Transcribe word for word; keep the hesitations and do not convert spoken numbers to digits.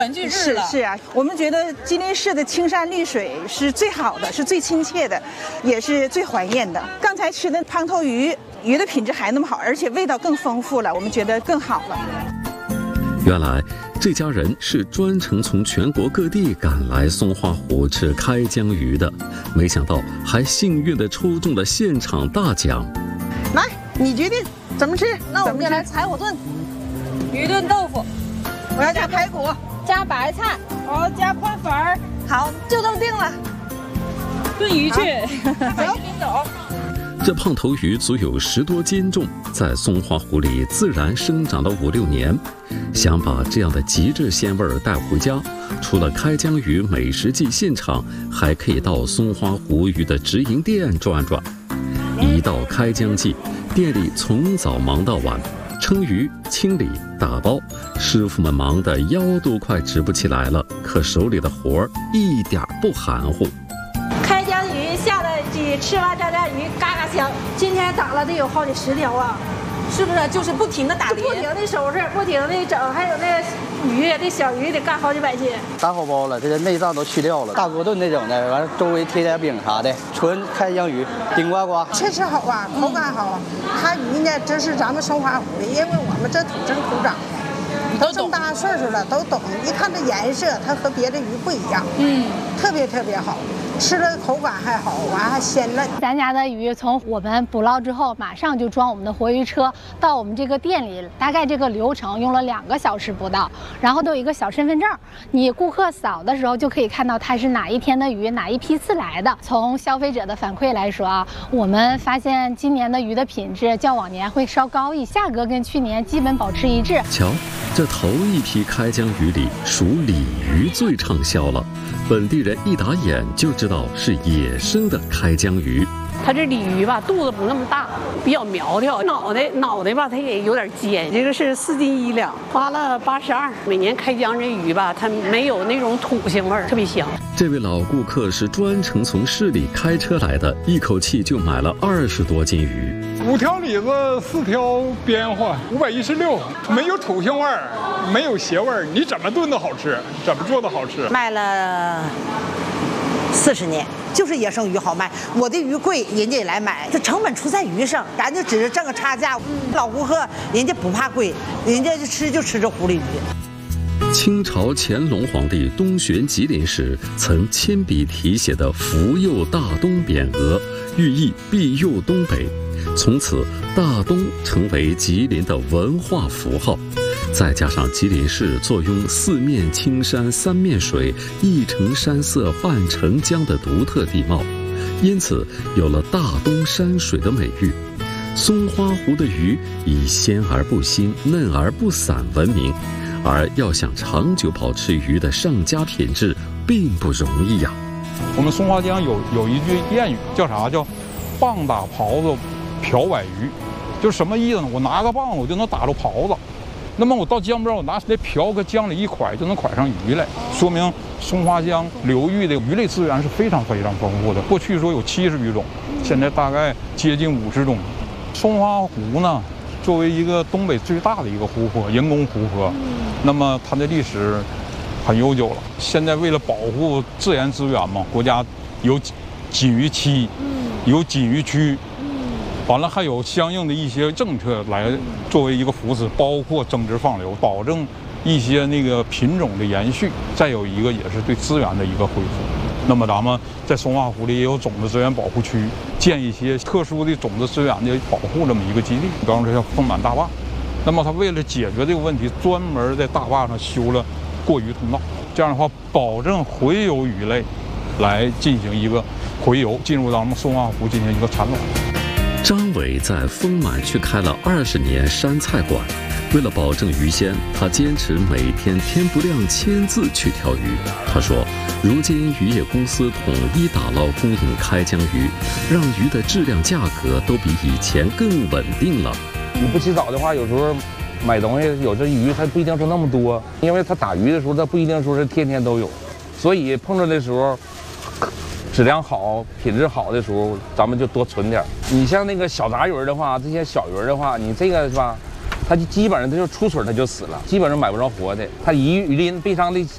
团聚日了。 是是啊，我们觉得吉林市的青山绿水是最好的，是最亲切的，也是最怀念的。刚才吃的胖头鱼，鱼的品质还那么好，而且味道更丰富了，我们觉得更好了。 原来这家人是专程从全国各地赶来松花湖吃开江鱼的，没想到还幸运地抽中了现场大奖。 来，你决定怎么吃？ 那我们就来柴火炖，鱼炖豆腐， 我要加排骨， 加白菜， 我要加宽粉儿。 好，就这么定了。炖鱼去，把鱼拎走。 这胖头鱼足有十多斤重，在松花湖里自然生长了五六年。想把这样的极致鲜味儿带回家，除了开江鱼美食季现场，还可以到松花湖鱼的直营店转转。一到开江季，店里从早忙到晚，称鱼、清理、打包，师傅们忙得腰都快直不起来了，可手里的活儿一点不含糊。 开江鱼下了季，吃完这条鱼嘎嘎香。今天打了得有好几十条啊， 是不是？就是不停的打鳞， 不停的收拾，不停的整，还有那鱼，那小鱼得干好几百斤。 打好包了，这个内脏都去掉了，大锅炖那种的，完了周围贴点饼啥的，纯开江鱼，顶呱呱。 确实好啊，口感好。它鱼呢，这是咱们松花湖的，因为我们这土生土长的，都这么大岁数了，都懂。一看这颜色，它和别的鱼不一样，嗯，特别特别好。吃了口感还好，完还鲜嫩。 咱家的鱼从我们捕捞之后，马上就装我们的活鱼车到我们这个店里，大概这个流程用了两个小时不到。然后都有一个小身份证，你顾客扫的时候就可以看到它是哪一天的鱼，哪一批次来的。从消费者的反馈来说啊，我们发现今年的鱼的品质较往年会稍高一些，价格跟去年基本保持一致。 瞧，这头一批开江鱼里，属鲤鱼最畅销了。本地人一打眼就知道是野生的开江鱼。 它这鲤鱼吧，肚子不那么大，比较苗条，脑袋脑袋吧，它也有点尖。这个是四斤一两，花了八十二。每年开江这鱼吧，它没有那种土腥味儿，特别香。 这位老顾客是专程从市里开车来的，一口气就买了二十多斤鱼。 五条里子，四条边花，五百一十六，没有土腥味儿，没有邪味儿，你怎么炖都好吃，怎么做都好吃。 卖了四十年，就是野生鱼好卖。我的鱼贵，人家也来买，这成本出在鱼上，咱就只是挣个差价。老顾客人家不怕贵，人家就吃就吃这湖里鱼。 清朝乾隆皇帝东巡吉林时，曾亲笔题写的“福佑大东”匾额，寓意庇佑东北。从此，大东成为吉林的文化符号。再加上吉林市坐拥四面青山三面水，一城山色半城江的独特地貌，因此有了大东山水的美誉。松花湖的鱼以鲜而不腥、嫩而不散闻名，而要想长久保持鱼的上佳品质，并不容易呀。 我们松花江有有一句谚语，叫啥？叫“棒打狍子，瓢崴鱼”，就是什么意思呢？我拿个棒子，我就能打着狍子。那么我到江边，我拿那瓢搁江里一蒯，就能蒯上鱼来，说明松花江流域的鱼类资源是非常非常丰富的。过去说有七十余种，现在大概接近五十种。松花湖呢，作为一个东北最大的一个湖泊，人工湖泊，那么它的历史很悠久了。现在为了保护自然资源嘛，国家有禁渔期，有禁渔区。完了，还有相应的一些政策来作为一个扶持，包括增殖放流，保证一些那个品种的延续。再有一个也是对资源的一个恢复。那么咱们在松花湖里也有种子资源保护区，建一些特殊的种子资源的保护这么一个基地。比方说像丰满大坝，那么它为了解决这个问题，专门在大坝上修了过鱼通道，这样的话保证洄游鱼类来进行一个洄游，进入咱们松花湖进行一个产卵。 张伟在丰满区开了二十年山菜馆，为了保证鱼鲜，他坚持每天天不亮签字去挑鱼。他说，如今渔业公司统一打捞供应开江鱼，让鱼的质量价格都比以前更稳定了。 你不起早的话，有时候买东西有这鱼它不一定是那么多，因为它打鱼的时候它不一定说是天天都有，所以碰着的时候质量好、品质好的时候，咱们就多存点。你像那个小杂鱼的话，这些小鱼的话，你这个是吧，它就基本上它就出水它就死了，基本上买不着活的。它一鱼鳞非常的